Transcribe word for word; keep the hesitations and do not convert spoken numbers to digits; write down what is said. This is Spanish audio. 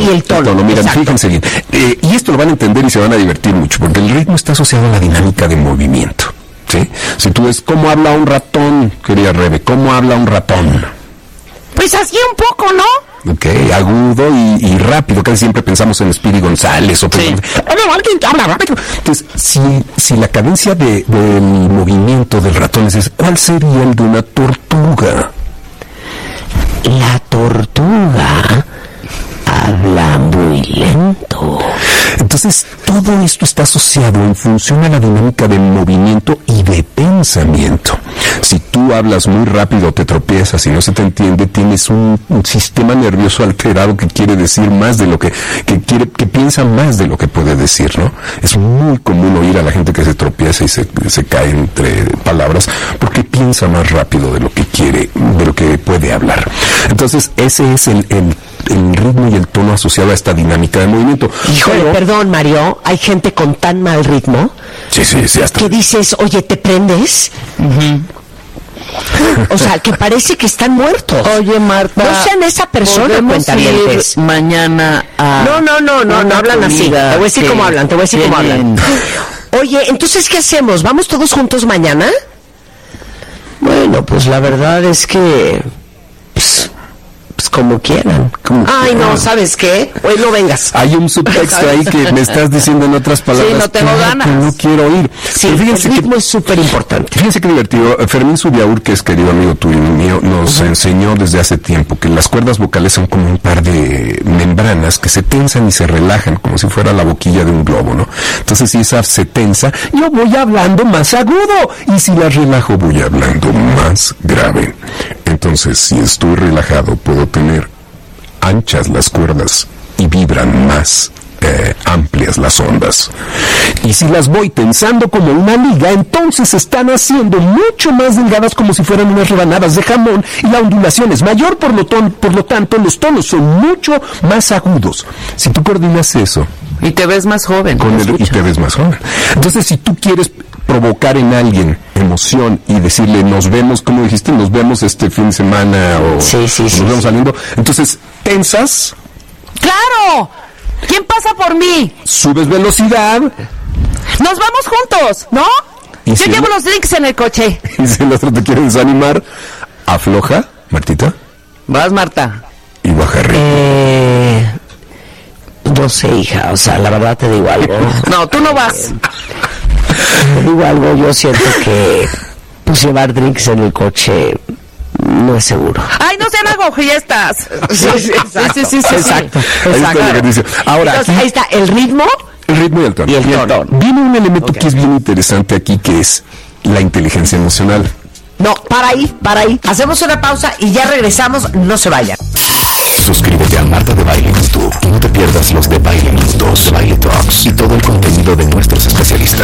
y el tono. El tono. Mira, exacto. Fíjense bien. Eh, y esto lo van a entender y se van a divertir mucho, porque el ritmo está asociado a la dinámica de movimiento. ¿Sí? Si tú ves cómo habla un ratón, querida Rebe, ¿cómo habla un ratón? Pues así un poco, ¿no? Ok, agudo y, y rápido. Casi siempre pensamos en Speedy González o Sí. alguien que habla rápido. Entonces, si, si la cadencia de, del movimiento del ratón es ese, ¿cuál sería el de una tortuga? La tortuga habla muy lento. Entonces, todo esto está asociado en función a la dinámica de movimiento y de pensamiento. Si tú hablas muy rápido, te tropiezas y no se te entiende, tienes un, un sistema nervioso alterado que quiere decir más de lo que, que quiere, que piensa más de lo que puede decir, ¿no? Es muy común oír a la gente que se tropieza y se, se cae entre palabras porque piensa más rápido de lo que quiere, de lo que puede hablar. Entonces, ese es el, el, el ritmo y el tono asociado a esta dinámica de movimiento. Híjole, Pero, perdón, Mario, hay gente con tan mal ritmo sí, sí, sí, hasta que dices, oye, ¿te prendes? Uh-huh. O sea, que parece que están muertos. Oye, Marta, no sean esa persona, cuentavientes. Mañana a... No, no, no, no, no hablan así. Te voy a decir sí. cómo hablan, te voy a decir cómo hablan. Oye, entonces, ¿qué hacemos? ¿Vamos todos juntos mañana? Bueno, pues la verdad es que... Pues, pues como quieran. Como Ay, quieran. No, ¿sabes qué? Hoy no vengas. Hay un subtexto ahí que me estás diciendo en otras palabras. Sí, no tengo que, ganas. Que no quiero oír. Sí, el ritmo que, es súper importante. Fíjense qué divertido. Fermín Subiaur, que es querido amigo tuyo y mío, nos uh-huh. enseñó desde hace tiempo que las cuerdas vocales son como un par de membranas que se tensan y se relajan, como si fuera la boquilla de un globo, ¿no? Entonces, si esa se tensa, yo voy hablando más agudo. Y si la relajo, voy hablando más grave. Entonces, si estoy relajado, puedo tener anchas las cuerdas y vibran más eh, amplias las ondas. Y si las voy tensando como una liga, entonces están haciendo mucho más delgadas, como si fueran unas rebanadas de jamón, y la ondulación es mayor, por lo, ton, por lo tanto los tonos son mucho más agudos. Si tú coordinas eso... Y te ves más joven. Con el, y te ves más joven. Entonces, si tú quieres provocar en alguien emoción y decirle, nos vemos, como dijiste, nos vemos este fin de semana o sí, sí, nos sí, vemos sí. saliendo, entonces tensas. ¡Claro! ¿Quién pasa por mí? Subes velocidad. Nos vamos juntos, ¿no? Yo si llevo el, los drinks en el coche. Y si el otro te quiere desanimar, afloja, Martita. Vas, Marta. Y baja ritmo. Eh... No sé, hija, o sea, la verdad te digo algo. No, tú no vas. Te digo algo, yo siento que pues llevar drinks en el coche no es seguro. Ay, no sean aguafiestas. Sí, sí, exacto. Sí, sí, sí, exacto. Ahí está exacto. lo que dice. Ahora, entonces, aquí, ahí está el ritmo. El ritmo y el tono. Y el tono. Viene un elemento Okay. que es bien interesante aquí, que es la inteligencia emocional. No, para ahí, para ahí. Hacemos una pausa y ya regresamos, no se vayan. Suscríbete a Marta de Baile en YouTube y no te pierdas los de Baile Minutos, Baile Talks y todo el contenido de nuestros especialistas.